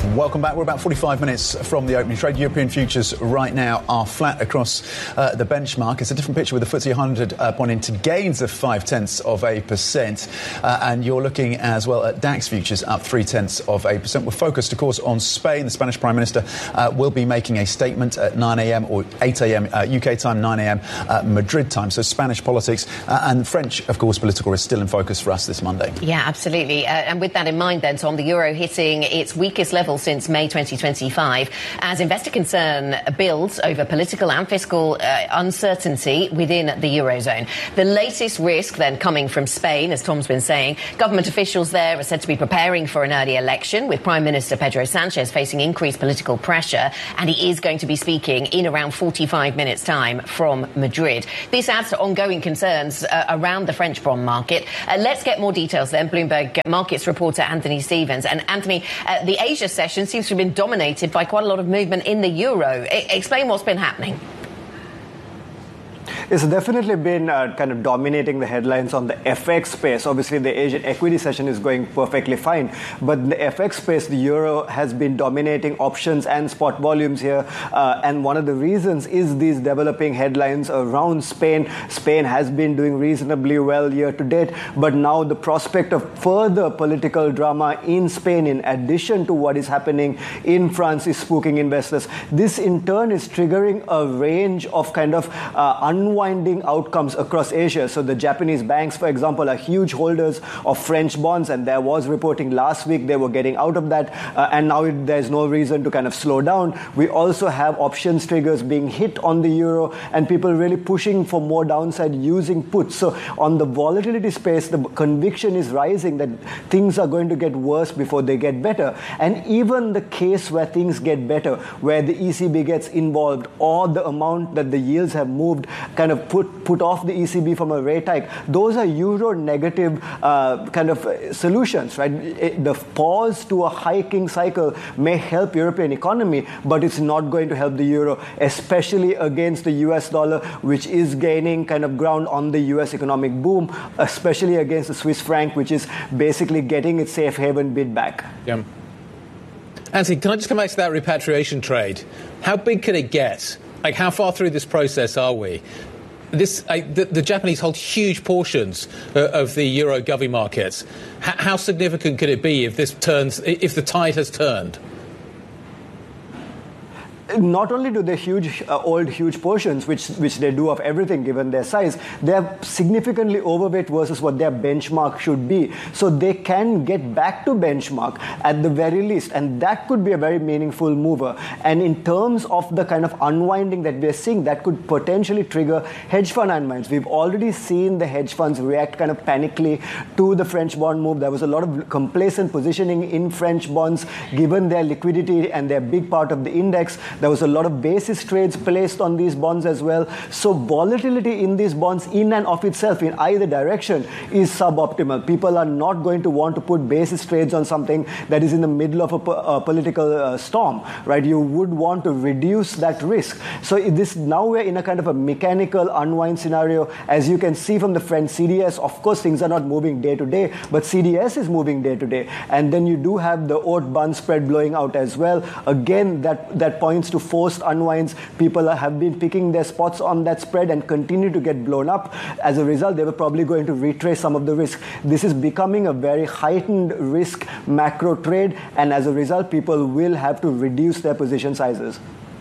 Welcome back. We're about 45 minutes from the opening trade. European futures right now are flat across the benchmark. It's a different picture with the FTSE 100 pointing to gains of 0.5%. And you're looking as well at DAX futures up 0.3%. We're focused, of course, on Spain. The Spanish Prime Minister will be making a statement at 9 a.m. or 8 a.m. UK time, 9 a.m. Madrid time. So Spanish politics and French, of course, political is still in focus for us this Monday. Yeah, absolutely. And with that in mind, then, Tom, the euro hitting its weakest level since May 2025 as investor concern builds over political and fiscal uncertainty within the eurozone. The latest risk then coming from Spain, as Tom's been saying. Government officials there are said to be preparing for an early election, with Prime Minister Pedro Sanchez facing increased political pressure, and he is going to be speaking in around 45 minutes' time from Madrid. This adds to ongoing concerns around the French bond market. Let's get more details then. Bloomberg Markets reporter Anthony Stevens. And Anthony, the Asia session seems to have been dominated by quite a lot of movement in the euro. Explain what's been happening. It's definitely been kind of dominating the headlines on the FX space. Obviously, the Asian equity session is going perfectly fine. But in the FX space, the euro has been dominating options and spot volumes here. And one of the reasons is these developing headlines around Spain. Spain has been doing reasonably well year to date. But now the prospect of further political drama in Spain, in addition to what is happening in France, is spooking investors. This, in turn, is triggering a range of kind of unwinding outcomes across Asia. So the Japanese banks, for example, are huge holders of French bonds, and there was reporting last week they were getting out of that, and now there's no reason to kind of slow down. We also have options triggers being hit on the euro, and people really pushing for more downside using puts. So on the volatility space, the conviction is rising that things are going to get worse before they get better. And even the case where things get better, where the ECB gets involved, or the amount that the yields have moved kind of put off the ECB from a rate hike, those are euro negative kind of solutions, right? The pause to a hiking cycle may help European economy, but it's not going to help the euro, especially against the US dollar, which is gaining kind of ground on the US economic boom, especially against the Swiss franc, which is basically getting its safe haven bid back. Yeah. Anthony, can I just come back to that repatriation trade? How big can it get? Like, how far through this process are we? The Japanese hold huge portions of the euro govie markets. How significant could it be if if the tide has turned? Not only do they hold huge portions, which they do of everything given their size, they are significantly overweight versus what their benchmark should be. So they can get back to benchmark at the very least, and that could be a very meaningful mover. And in terms of the kind of unwinding that we're seeing, that could potentially trigger hedge fund unwinds. We've already seen the hedge funds react kind of panically to the French bond move. There was a lot of complacent positioning in French bonds given their liquidity and their big part of the index. There was a lot of basis trades placed on these bonds as well. So volatility in these bonds in and of itself in either direction is suboptimal. People are not going to want to put basis trades on something that is in the middle of a political storm, right? You would want to reduce that risk. So now we're in a kind of a mechanical unwind scenario. As you can see from the French CDS, of course, things are not moving day to day, but CDS is moving day to day. And then you do have the haute bond spread blowing out as well. Again, that points to forced unwinds. People have been picking their spots on that spread and continue to get blown up. As a result, they were probably going to retrace some of the risk. This is becoming a very heightened risk macro trade, and as a result, people will have to reduce their position sizes.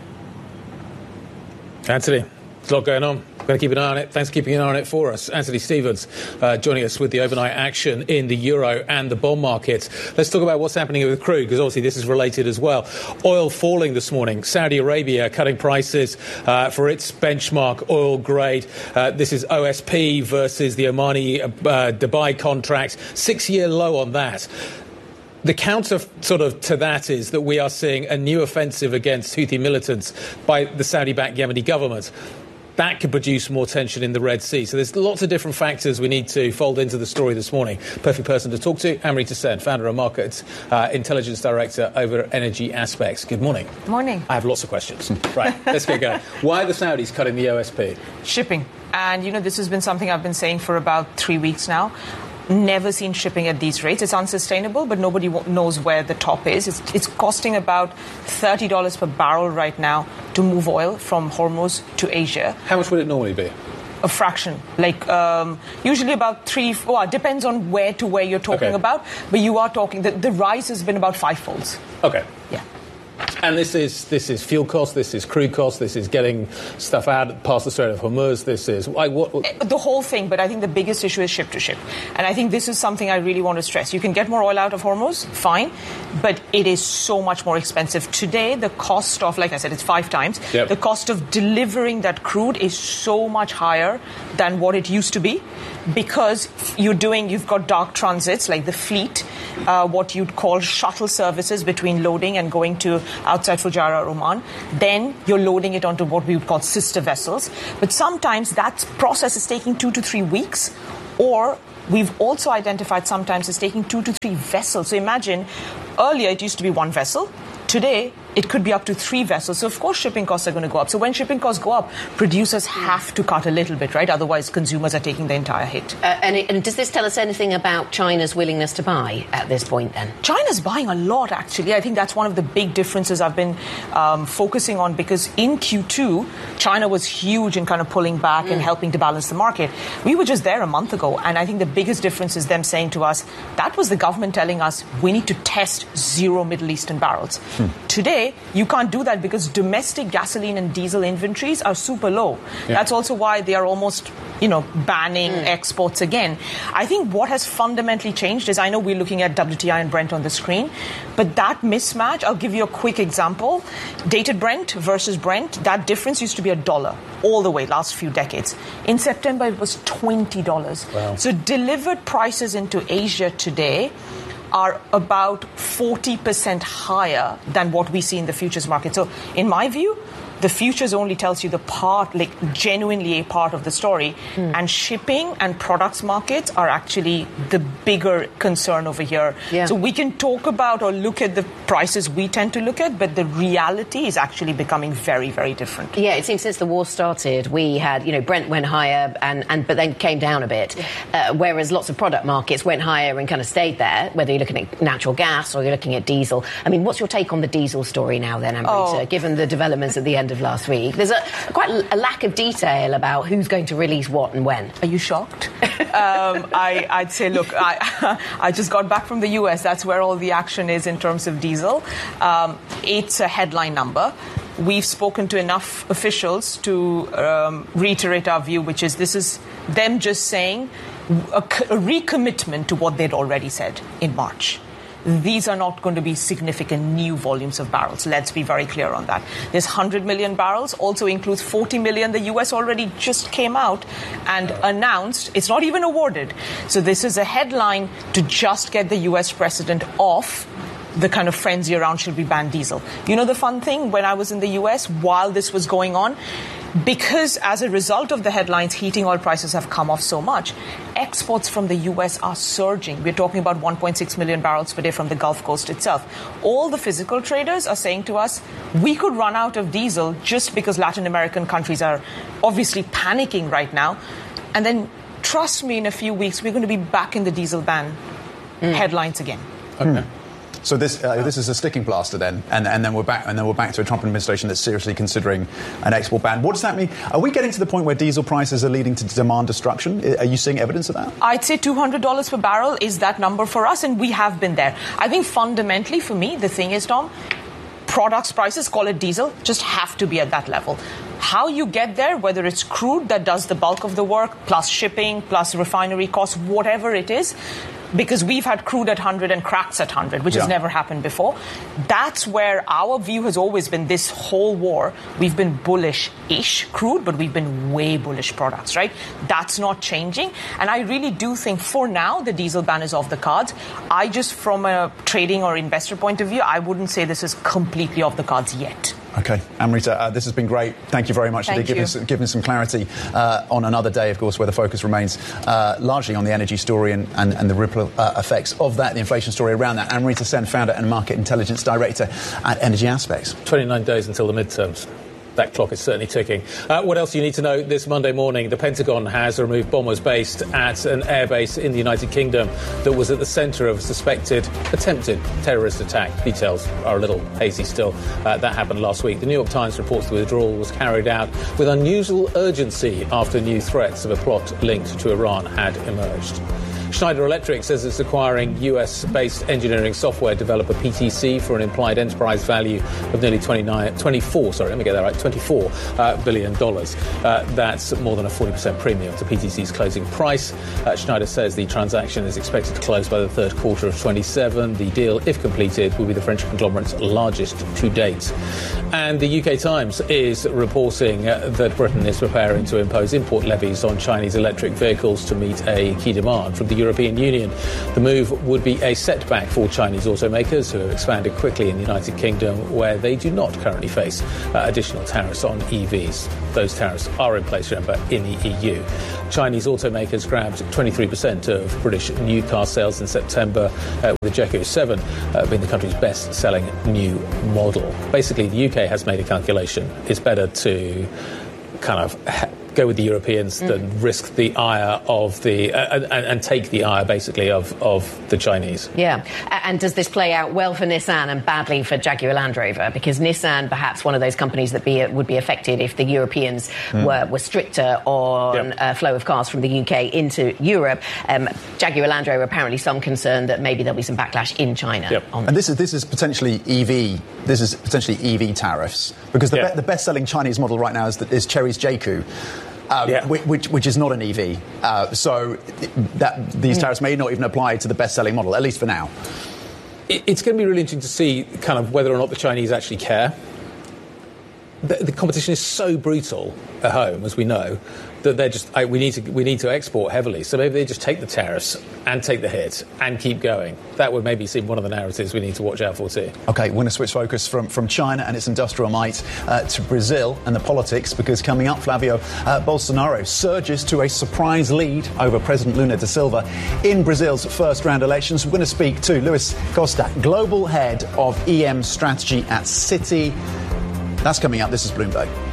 Anthony, there's a lot going on. Going to keep an eye on it. Thanks for keeping an eye on it for us. Anthony Stevens joining us with the overnight action in the euro and the bond markets. Let's talk about what's happening with crude, because obviously this is related as well. Oil falling this morning. Saudi Arabia cutting prices for its benchmark oil grade. This is OSP versus the Omani Dubai contract. 6-year low on that. The counter sort of to that is that we are seeing a new offensive against Houthi militants by the Saudi-backed Yemeni government. That could produce more tension in the Red Sea. So there's lots of different factors we need to fold into the story this morning. Perfect person to talk to, Amrita Sen, founder of Markets Intelligence Director over Energy Aspects. Good morning. Morning. I have lots of questions. Right, let's get going. Why are the Saudis cutting the OSP? Shipping. And, this has been something I've been saying for about 3 weeks now. never seen shipping at these rates. It's unsustainable, but nobody knows where the top is. It's costing about $30 per barrel right now to move oil from Hormuz to Asia. How much would it normally be? A fraction, usually about it depends on where you're talking about, but you are talking, the rise has been about fivefolds. Okay. Yeah. And this is fuel cost, this is crude cost, this is getting stuff out past the Strait of Hormuz, this is... The whole thing, but I think the biggest issue is ship to ship. And I think this is something I really want to stress. You can get more oil out of Hormuz, fine, but it is so much more expensive. Today, the cost of, like I said, it's 5 times. Yep. The cost of delivering that crude is so much higher than what it used to be, because you've got dark transits, like the fleet, what you'd call shuttle services between loading and going to outside Fujairah, Oman. Then you're loading it onto what we would call sister vessels. But sometimes that process is taking 2 to 3 weeks, or we've also identified sometimes it's taking 2 to 3 vessels. So imagine, earlier it used to be 1 vessel. Today, it could be up to 3 vessels. So, of course, shipping costs are going to go up. So when shipping costs go up, producers have to cut a little bit, right? Otherwise, consumers are taking the entire hit. And does this tell us anything about China's willingness to buy at this point, then? China's buying a lot, actually. I think that's one of the big differences I've been focusing on, because in Q2, China was huge in kind of pulling back and helping to balance the market. We were just there a month ago, and I think the biggest difference is them saying to us, that was the government telling us we need to test 0 Middle Eastern barrels. Today, you can't do that because domestic gasoline and diesel inventories are super low. Yeah. That's also why they are almost, banning exports again. I think what has fundamentally changed is, I know we're looking at WTI and Brent on the screen, but that mismatch, I'll give you a quick example. Dated Brent versus Brent, that difference used to be $1 all the way last few decades. In September, it was $20. Wow. So delivered prices into Asia today are about 40% higher than what we see in the futures market. So in my view, the futures only tells you the part, genuinely a part of the story. And shipping and products markets are actually the bigger concern over here. Yeah. So we can talk about or look at the prices we tend to look at, but the reality is actually becoming very, very different. Yeah, it seems since the war started, we had, Brent went higher but then came down a bit, whereas lots of product markets went higher and kind of stayed there, whether you're looking at natural gas or you're looking at diesel. I mean, what's your take on the diesel story now then, Amrita, given the developments at the end of last week? There's quite a lack of detail about who's going to release what and when. Are you shocked? I'd say, look, I just got back from the US. That's where all the action is in terms of diesel. It's a headline number. We've spoken to enough officials to reiterate our view, which is this is them just saying a recommitment to what they'd already said in March. These are not going to be significant new volumes of barrels. Let's be very clear on that. This 100 million barrels also includes 40 million. The US already just came out and announced it's not even awarded. So this is a headline to just get the US president off the kind of frenzy around should we ban diesel. The fun thing, when I was in the US, while this was going on, because as a result of the headlines, heating oil prices have come off so much, exports from the US are surging. We're talking about 1.6 million barrels per day from the Gulf Coast itself. All the physical traders are saying to us, we could run out of diesel just because Latin American countries are obviously panicking right now. And then, trust me, in a few weeks, we're going to be back in the diesel ban headlines again. Okay. So this is a sticking plaster then, and then we're back to a Trump administration that's seriously considering an export ban. What does that mean? Are we getting to the point where diesel prices are leading to demand destruction? Are you seeing evidence of that? I'd say $200 per barrel is that number for us, and we have been there. I think fundamentally for me, the thing is, Tom, products prices, call it diesel, just have to be at that level. How you get there, whether it's crude that does the bulk of the work, plus shipping, plus refinery costs, whatever it is, because we've had crude at 100 and cracks at 100, which has never happened before. That's where our view has always been this whole war. We've been bullish-ish crude, but we've been way bullish products, right? That's not changing. And I really do think for now, the diesel ban is off the cards. I just, from a trading or investor point of view, I wouldn't say this is completely off the cards yet. Okay, Amrita, this has been great. Thank you very much for giving us some clarity on another day, of course, where the focus remains largely on the energy story and the ripple effects of that, the inflation story around that. Amrita Sen, founder and market intelligence director at Energy Aspects. 29 days until the midterms. that clock is certainly ticking. What else do you need to know this Monday morning? The Pentagon has removed bombers based at an airbase in the United Kingdom that was at the centre of a suspected attempted terrorist attack. Details are a little hazy still. That happened last week. The New York Times reports the withdrawal was carried out with unusual urgency after new threats of a plot linked to Iran had emerged. Schneider Electric says it's acquiring US-based engineering software developer PTC for an implied enterprise value of nearly $24 billion. That's more than a 40% premium to PTC's closing price. Schneider says the transaction is expected to close by the third quarter of 27. The deal, if completed, will be the French conglomerate's largest to date. And the UK Times is reporting that Britain is preparing to impose import levies on Chinese electric vehicles to meet a key demand from the European Union. The move would be a setback for Chinese automakers who have expanded quickly in the United Kingdom, where they do not currently face additional tariffs on EVs. Those tariffs are in place, remember, in the EU. Chinese automakers grabbed 23% of British new car sales in September, with the Jekyll 7 being the country's best-selling new model. Basically, the UK has made a calculation. It's better to kind of go with the Europeans than risk the ire of the and take the ire basically of the Chinese. Yeah, and does this play out well for Nissan and badly for Jaguar Land Rover? Because Nissan, perhaps one of those companies that would be affected if the Europeans were stricter on flow of cars from the UK into Europe. Jaguar Land Rover, apparently some concern that maybe there'll be some backlash in China. And this is potentially EV. This is potentially EV tariffs, because the best-selling Chinese model right now is Chery's Jaeku. Which is not an EV. So these tariffs may not even apply to the best-selling model, at least for now. It's going to be really interesting to see kind of whether or not the Chinese actually care. The competition is so brutal at home, as we know, that they're just we need to export heavily. So maybe they just take the tariffs and take the hit and keep going. That would maybe seem one of the narratives we need to watch out for too. OK, we're going to switch focus from China and its industrial might to Brazil and the politics, because coming up, Flavio, Bolsonaro surges to a surprise lead over President Lula da Silva in Brazil's first-round elections. We're going to speak to Luis Costa, global head of EM strategy at Citi. That's coming up. This is Bloomberg.